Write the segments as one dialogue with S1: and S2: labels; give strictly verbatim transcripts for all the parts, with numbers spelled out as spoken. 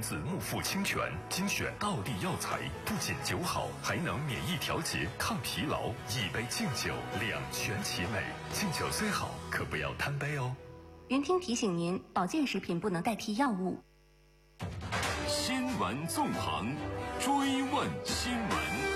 S1: 自木富清泉，精选道地药材，不仅酒好，还能免疫调节、抗疲劳。一杯敬酒，两全其美。敬酒虽好，可不要贪杯哦。
S2: 云听提醒您，保健食品不能代替药物。
S3: 新闻纵横，追问新闻。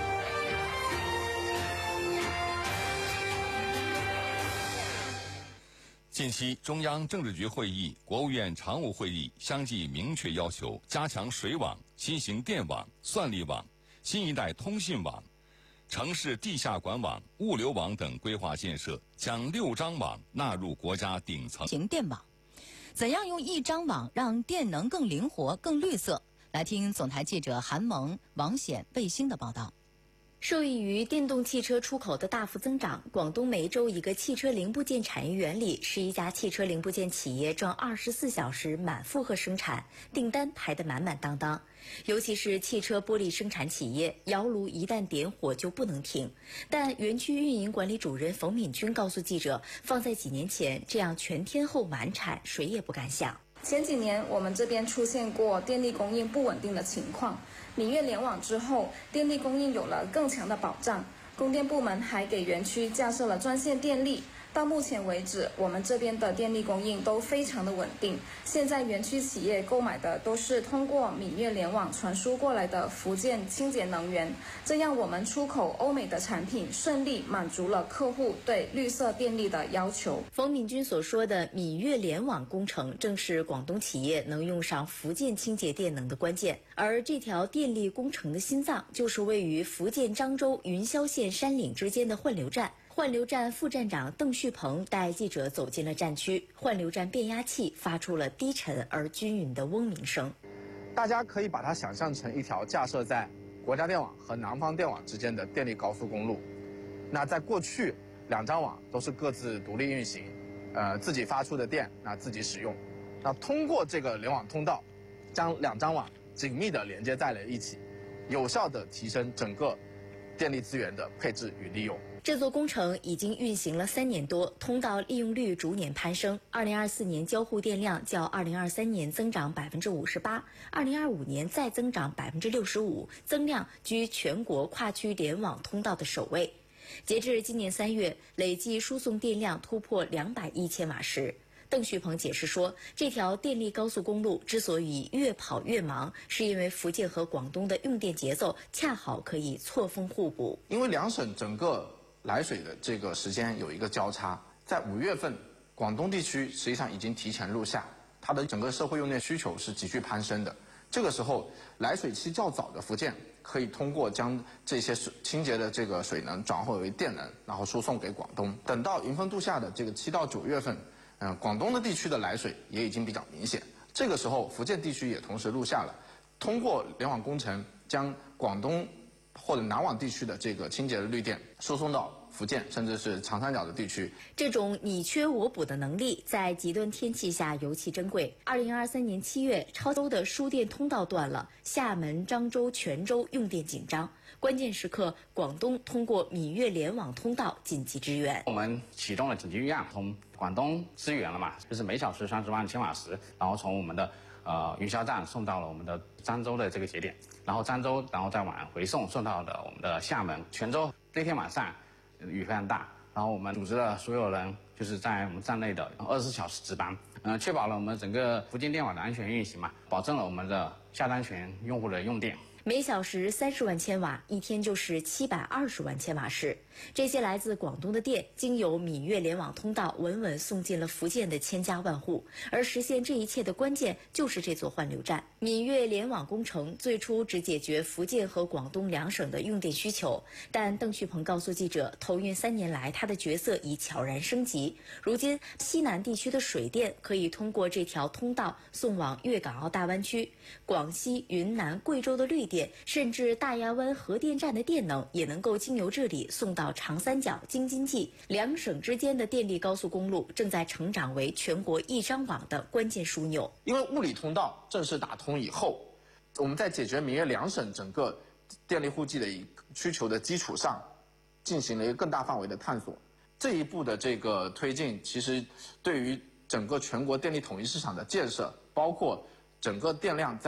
S3: 近期，中央政治局会议、国务院常务会议相继明确要求加强水网、新型电网、算力网、新一代通信网、城市地下管网、物流网等规划建设，将六张网纳入国家顶层
S4: 型电网。怎样用一张网让电能更灵活、更绿色？来听总台记者韩萌、王显、卫星的报道。
S2: 受益于电动汽车出口的大幅增长，广东梅州一个汽车零部件产业园里，十一家汽车零部件企业正二十四小时满负荷生产，订单排得满满当当。尤其是汽车玻璃生产企业，窑炉一旦点火就不能停。但园区运营管理主任冯敏军告诉记者，放在几年前，这样全天候满产，谁也不敢想。
S5: 前几年我们这边出现过电力供应不稳定的情况，闽粤联网之后，电力供应有了更强的保障，供电部门还给园区架设了专线电力。到目前为止，我们这边的电力供应都非常的稳定。现在园区企业购买的都是通过闽粤联网传输过来的福建清洁能源，这样我们出口欧美的产品顺利满足了客户对绿色电力的要求。
S2: 冯敏军所说的闽粤联网工程，正是广东企业能用上福建清洁电能的关键。而这条电力工程的心脏，就是位于福建漳州云霄县山岭之间的换流站。换流站副站长邓旭鹏带记者走进了站区，换流站变压器发出了低沉而均匀的嗡鸣声。
S6: 大家可以把它想象成一条架设在国家电网和南方电网之间的电力高速公路。那在过去，两张网都是各自独立运行，呃，自己发出的电，那自己使用。那通过这个联网通道，将两张网紧密地连接在了一起，有效地提升整个电力资源的配置与利用。
S2: 这座工程已经运行了三年多，通道利用率逐年攀升。二零二四年交付电量较二零二三年增长百分之五十八，二零二五年再增长百分之六十五，增量居全国跨区联网通道的首位。截至今年三月，累计输送电量突破两百亿千瓦时。邓旭鹏解释说，这条电力高速公路之所以越跑越忙，是因为福建和广东的用电节奏恰好可以错峰互补。
S6: 因为两省整个来水的这个时间有一个交叉，在五月份，广东地区实际上已经提前入夏，它的整个社会用电需求是急剧攀升的。这个时候，来水期较早的福建可以通过将这些水清洁的这个水能转化为电能，然后输送给广东。等到迎风度夏的这个七到九月份，嗯，广东的地区的来水也已经比较明显。这个时候，福建地区也同时入夏了，通过联网工程将广东或者南网地区的这个清洁的绿电输送到福建甚至是长三角的地区。
S2: 这种你缺我补的能力在极端天气下尤其珍贵。二零二三年七月，超州的输电通道断了，厦门、漳州、泉州用电紧张，关键时刻广东通过闽粤联网通道紧急支援。
S7: 我们启动了紧急预案，从广东支援了嘛，就是每小时三十万千瓦时，然后从我们的呃云霄站送到了我们的漳州的这个节点，然后漳州然后再往回送送到了我们的厦门、泉州。那天晚上雨非常大，然后我们组织了所有人，就是在我们站内的二十四小时值班，嗯、呃，确保了我们整个福建电网的安全运行嘛，保证了我们的下单权用户的用电。
S2: 每小时三十万千瓦，一天就是七百二十万千瓦时。这些来自广东的电，经由闽粤联网通道稳稳送进了福建的千家万户。而实现这一切的关键，就是这座换流站。闽粤联网工程最初只解决福建和广东两省的用电需求，但邓旭鹏告诉记者，投运三年来，他的角色已悄然升级。如今，西南地区的水电可以通过这条通道送往粤港澳大湾区，广西、云南、贵州的绿电，甚至大亚湾核电站的电能也能够经由这里送到长三角、京津冀。两省之间的电力高速公路正在成长为全国一张网的关键枢纽。
S6: 因为物理通道正式打通以后，我们在解决闽粤两省整个电力户籍的需求的基础上，进行了一个更大范围的探索。这一步的这个推进，其实对于整个全国电力统一市场的建设，包括整个电量在